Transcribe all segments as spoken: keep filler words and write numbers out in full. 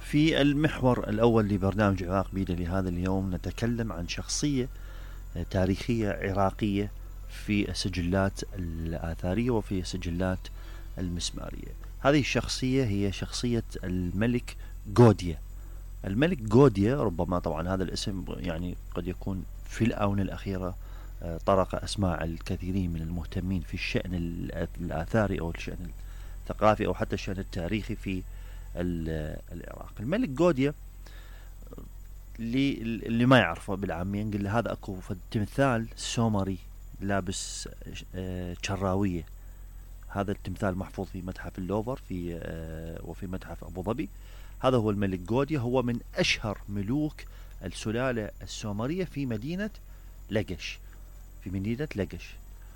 في المحور الأول لبرنامج عراق بيده لهذا اليوم نتكلم عن شخصية تاريخية عراقية في السجلات الآثارية وفي السجلات المسمارية. هذه الشخصية هي شخصية الملك غوديا. الملك غوديا ربما طبعا هذا الاسم يعني قد يكون في الآونة الأخيرة طرق أسماع الكثيرين من المهتمين في الشأن الآثاري أو الشأن الثقافي أو حتى الشأن التاريخي في العراق. الملك غوديا اللي, اللي ما يعرفه بالعامية نقول له هذا أكو تمثال سومري لابس شراوية. هذا التمثال محفوظ في متحف اللوفر في وفي متحف أبو ظبي. هذا هو الملك غوديا، هو من أشهر ملوك السلالة السومرية في مدينة لقش في مدينة لقش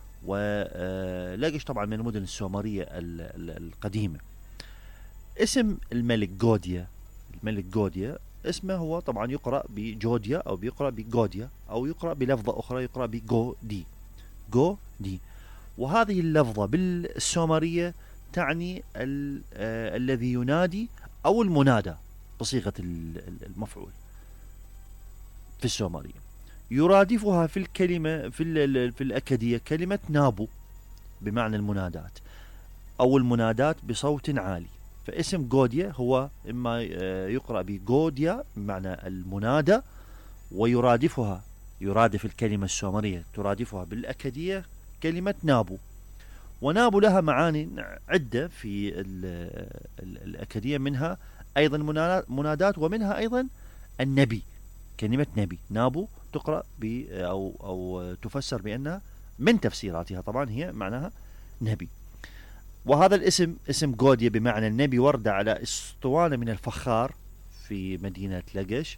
ولقش طبعا من المدن السومرية القديمة. اسم الملك غوديا الملك غوديا اسمه هو طبعا يقرأ بجوديا أو بيقرأ بغوديا أو يقرأ بلفظة أخرى يقرأ بغودي غودي. وهذه اللفظة بالسومرية تعني آه الذي ينادي أو المنادى بصيغة المفعول في السومرية. يرادفها في الكلمة في, في الأكدية كلمة نابو بمعنى المنادات أو المنادات بصوت عالي. فاسم غوديا هو إما يقرأ بغوديا بمعنى المنادى، ويرادفها يرادف الكلمة السومرية ترادفها بالأكدية كلمة نابو. ونابو لها معاني عدة في الأكدية، منها أيضا منادات ومنها أيضا النبي. كلمة نبي نابو تقرأ ب أو أو تفسر بأنها من تفسيراتها طبعا هي معناها نبي. وهذا الاسم اسم غوديا بمعنى النبي ورد على اسطوانة من الفخار في مدينة لقش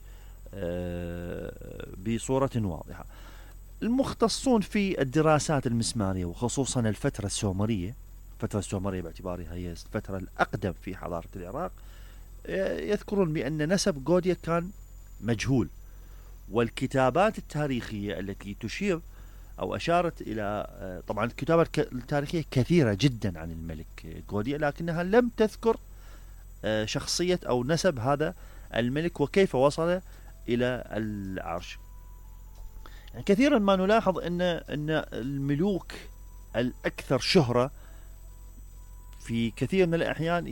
بصورة واضحة. المختصون في الدراسات المسمارية وخصوصا الفترة السومرية، الفترة السومرية باعتبارها هي الفترة الأقدم في حضارة العراق، يذكرون بأن نسب غوديا كان مجهول. والكتابات التاريخية التي تشير أو أشارت إلى طبعا الكتابات التاريخية كثيرة جدا عن الملك غوديا، لكنها لم تذكر شخصية أو نسب هذا الملك وكيف وصل إلى العرش. يعني كثيرا ما نلاحظ أن أن الملوك الأكثر شهرة في كثير من الأحيان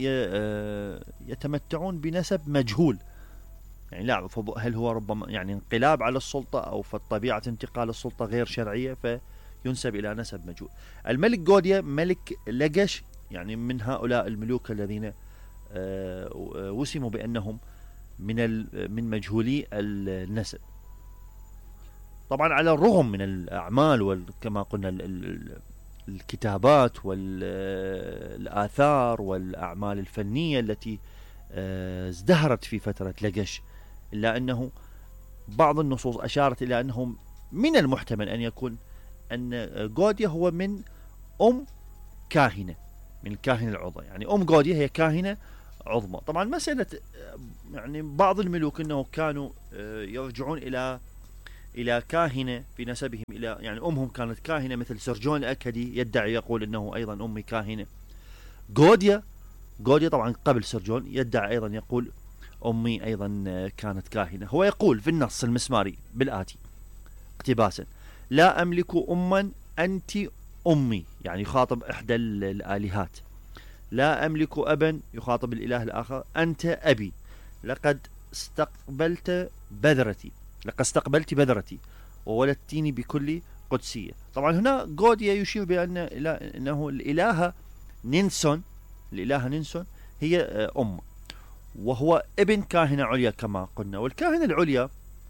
يتمتعون بنسب مجهول. يعني لا هل هو ربما يعني انقلاب على السلطة أو فطبيعة انتقال السلطة غير شرعية فينسب إلى نسب مجهول. الملك غوديا ملك لقش يعني من هؤلاء الملوك الذين وسموا بأنهم من من مجهولي النسب. طبعا على الرغم من الأعمال وكما قلنا الكتابات والآثار والأعمال الفنية التي ازدهرت في فترة لقش، إلا أنه بعض النصوص أشارت إلى أنه من المحتمل أن يكون أن غوديا هو من أم كاهنة من الكاهنة العظمى. يعني أم غوديا هي كاهنة عظمى. طبعا مسألة يعني بعض الملوك أنه كانوا يرجعون إلى إلى كاهنة في نسبهم إلى يعني أمهم كانت كاهنة، مثل سرجون الأكدي يدعي يقول أنه أيضا أمي كاهنة. غوديا غوديا طبعا قبل سرجون يدعي أيضا يقول أمي أيضا كانت كاهنة. هو يقول في النص المسماري بالآتي اقتباسا: لا أملك أما أنت أمي، يعني يخاطب إحدى الآلهات. لا أملك أبا، يخاطب الإله الآخر، أنت أبي. لقد استقبلت بذرتي لقد استقبلت بذرتي وولدتيني بكل قدسية. طبعا هنا غوديا يشير بأن أنه الإلهة نينسون الإلهة نينسون هي أم، وهو ابن كاهنة عليا كما قلنا. والكاهنة العليا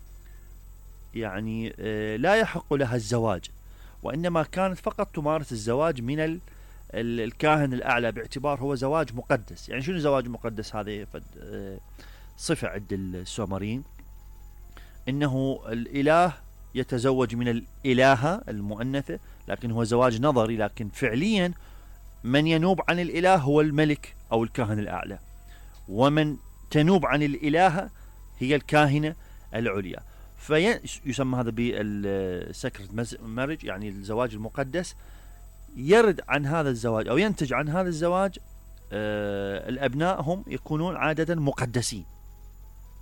يعني لا يحق لها الزواج، وإنما كانت فقط تمارس الزواج من الكاهن الأعلى باعتبار هو زواج مقدس. يعني شنو زواج مقدس؟ هذه صفة عند السومريين، إنه الإله يتزوج من الإلهة المؤنثة، لكن هو زواج نظري، لكن فعليا من ينوب عن الإله هو الملك أو الكاهن الأعلى، ومن تنوب عن الإلهة هي الكاهنة العليا. فيسمى هذا بالسكرت مارج، يعني الزواج المقدس. يرد عن هذا الزواج أو ينتج عن هذا الزواج آه الأبناء هم يكونون عادة مقدسين.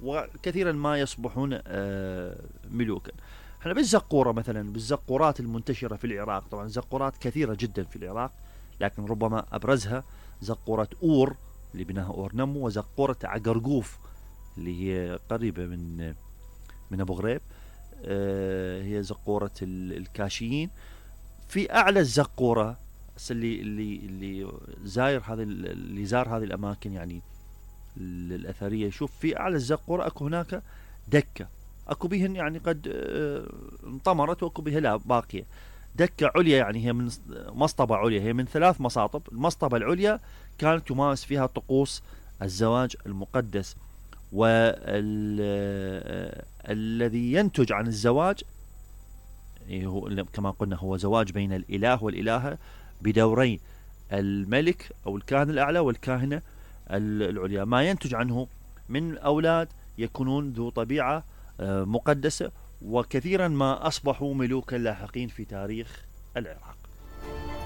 وكثيرا ما يصبحون ملوكا. احنا بالزقورة مثلا، بالزقورات المنتشرة في العراق، طبعا زقورات كثيرة جدا في العراق، لكن ربما أبرزها زقورة أور اللي بناها أور نمو، وزقورة عقرقوف اللي هي قريبة من من أبو غريب، هي زقورة الكاشيين. في أعلى الزقورة اللي اللي اللي زاير هذه اللي زار هذه الأماكن يعني الأثرية، يشوف في أعلى الزقورة أكو هناك دكة، أكو بهن يعني قد انطمرت وأكو بها لا باقية. دكة عليا يعني هي من مصطبة عليا، هي من ثلاث مصاطب. المصطبة العليا كانت تمارس فيها طقوس الزواج المقدس، والذي ينتج عن الزواج هو كما قلنا هو زواج بين الإله والإلهة بدورين، الملك أو الكاهن الأعلى والكاهنة العليا. ما ينتج عنه من أولاد يكونون ذو طبيعة مقدسة، وكثيرا ما أصبحوا ملوكا لاحقين في تاريخ العراق.